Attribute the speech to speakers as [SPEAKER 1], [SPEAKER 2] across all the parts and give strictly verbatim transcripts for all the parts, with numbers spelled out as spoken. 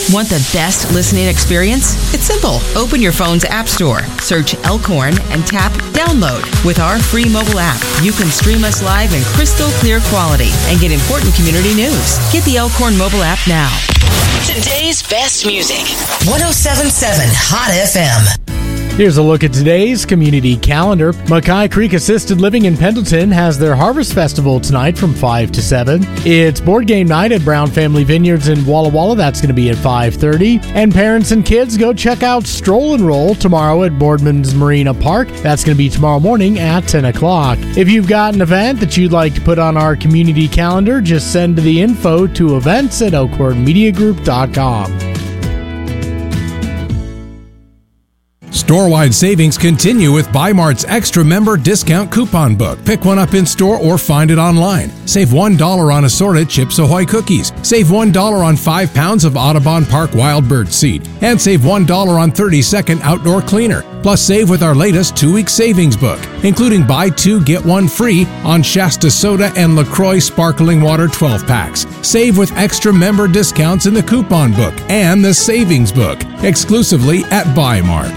[SPEAKER 1] Want the best listening experience? It's simple. Open your phone's app store, search Elkhorn, and tap Download. With our free mobile app, you can stream us live in crystal clear quality and get important community news. Get the Elkhorn mobile app now.
[SPEAKER 2] Today's best music. one oh seven point seven Hot F M.
[SPEAKER 3] Here's a look at today's community calendar. Mackay Creek Assisted Living in Pendleton has their Harvest Festival tonight from five to seven. It's board game night at Brown Family Vineyards in Walla Walla. That's going to be at five thirty. And parents and kids, go check out Stroll and Roll tomorrow at Boardman's Marina Park. That's going to be tomorrow morning at ten o'clock. If you've got an event that you'd like to put on our community calendar, just send the info to events at elkhorn media group dot com.
[SPEAKER 4] Store-wide savings continue with Bi-Mart's Extra Member Discount Coupon Book. Pick one up in store or find it online. Save one dollar on assorted Chips Ahoy cookies. Save one dollar on five pounds of Audubon Park Wild Bird Seed. And save one dollar on thirty second Outdoor Cleaner. Plus save with our latest two-week savings book, including buy two, get one free on Shasta Soda and LaCroix Sparkling Water twelve packs. Save with extra member discounts in the coupon book and the savings book, exclusively at Bi-Mart.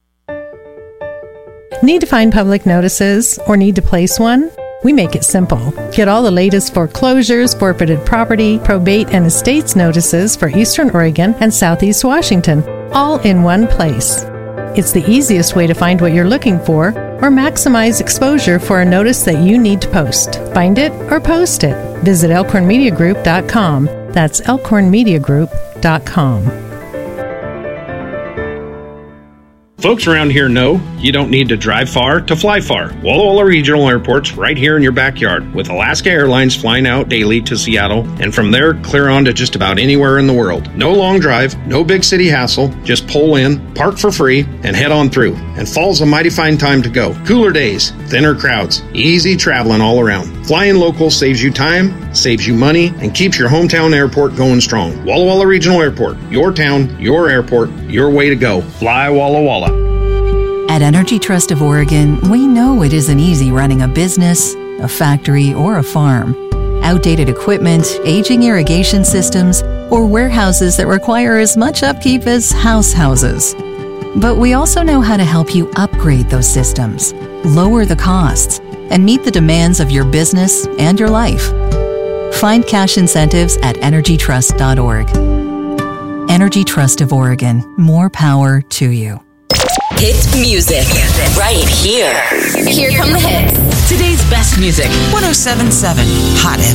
[SPEAKER 5] Need to find public notices or need to place one? We make it simple. Get all the latest foreclosures, forfeited property, probate, and estates notices for Eastern Oregon and Southeast Washington, all in one place. It's the easiest way to find what you're looking for or maximize exposure for a notice that you need to post. Find it or post it. Visit elkhorn media group dot com. That's elkhorn media group dot com.
[SPEAKER 6] Folks around here know you don't need to drive far to fly far. Walla Walla Regional Airport's right here in your backyard, with Alaska Airlines flying out daily to Seattle, and from there clear on to just about anywhere in the world. No long drive, no big city hassle, just pull in, park for free, and head on through. And fall's a mighty fine time to go. Cooler days, thinner crowds, easy traveling all around. Flying local saves you time, saves you money, and keeps your hometown airport going strong. Walla Walla Regional Airport, your town, your airport, your way to go. Fly Walla Walla.
[SPEAKER 7] At Energy Trust of Oregon, we know it isn't easy running a business, a factory, or a farm. Outdated equipment, aging irrigation systems, or warehouses that require as much upkeep as house houses. But we also know how to help you upgrade those systems, lower the costs, and meet the demands of your business and your life. Find cash incentives at energy trust dot org. Energy Trust of Oregon. More power to you.
[SPEAKER 2] Hit music right here. Here come the hits.
[SPEAKER 1] Today's best music. one oh seven point seven Hot F M.